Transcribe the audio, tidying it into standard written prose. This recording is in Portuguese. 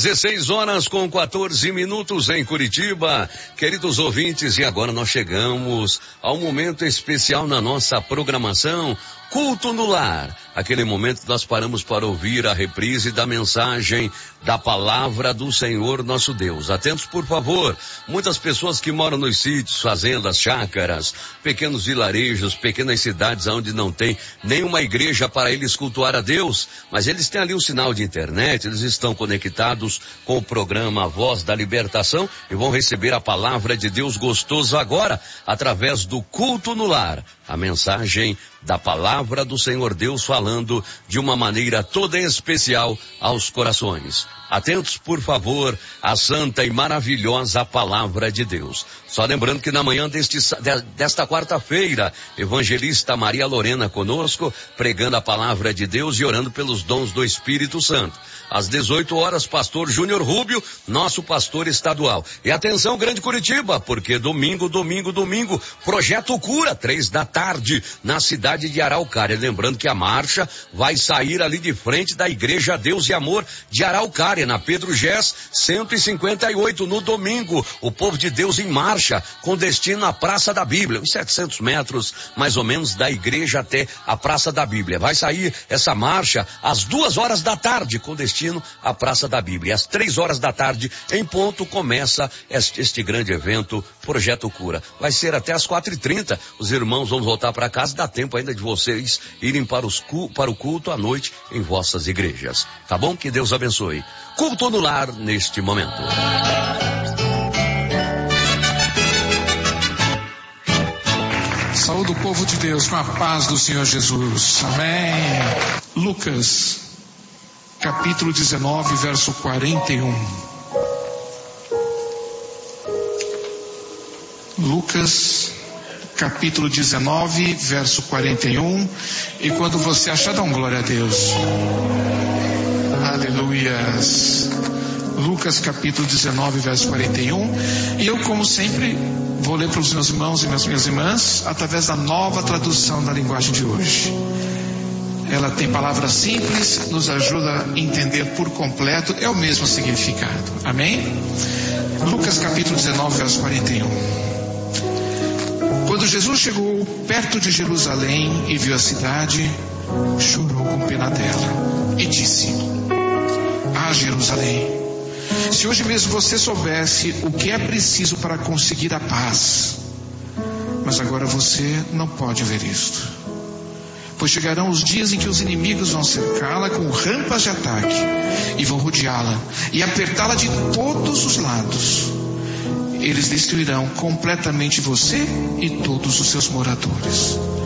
16 horas com 14 minutos em Curitiba. Queridos ouvintes, e agora nós chegamos ao momento especial na nossa programação, Culto no Lar. Aquele momento que nós paramos para ouvir a reprise da mensagem da palavra do Senhor nosso Deus. Atentos, por favor. Muitas pessoas que moram nos sítios, fazendas, chácaras, pequenos vilarejos, pequenas cidades onde não tem nenhuma igreja para eles cultuar a Deus, mas eles têm ali um sinal de internet, eles estão conectados com o programa Voz da Libertação e vão receber a palavra de Deus gostoso agora, através do Culto no Lar. A mensagem da palavra do Senhor Deus falando de uma maneira toda especial aos corações. Atentos, por favor, à santa e maravilhosa palavra de Deus. Só lembrando que na manhã desta quarta-feira, evangelista Maria Lorena conosco, pregando a palavra de Deus e orando pelos dons do Espírito Santo. Às 18 horas, pastor Júnior Rúbio, nosso pastor estadual. E atenção, Grande Curitiba, porque domingo, Projeto Cura, 3 da tarde, na cidade de Araucária. Lembrando que a marcha vai sair ali de frente da Igreja Deus e Amor de Araucária, na Pedro Gés, 158, no domingo. O povo de Deus em marcha, com destino à Praça da Bíblia, uns 700 metros, mais ou menos, da igreja até a Praça da Bíblia. Vai sair essa marcha às 2 horas da tarde, com destino à Praça da Bíblia. Às 3 horas da tarde, em ponto, começa este grande evento, Projeto Cura. Vai ser até às 4h30. Os irmãos vão voltar para casa, dá tempo ainda de vocês irem para o culto à noite em vossas igrejas. Tá bom? Que Deus abençoe. Culto no Lar neste momento. Saúde o povo de Deus com a paz do Senhor Jesus. Amém. Lucas, capítulo 19, verso 41. Lucas, capítulo 19, verso 41. E quando você achar, dá um glória a Deus. Aleluias. Lucas capítulo 19, verso 41. E eu, como sempre, vou ler para os meus irmãos e minhas irmãs através da nova tradução da linguagem de hoje. Ela tem palavras simples, nos ajuda a entender por completo, é o mesmo significado. Amém? Lucas capítulo 19, verso 41. Quando Jesus chegou perto de Jerusalém e viu a cidade, chorou com pena dela e disse: Ah, Jerusalém, se hoje mesmo você soubesse o que é preciso para conseguir a paz, mas agora você não pode ver isto. Pois chegarão os dias em que os inimigos vão cercá-la com rampas de ataque e vão rodeá-la e apertá-la de todos os lados. Eles destruirão completamente você e todos os seus moradores.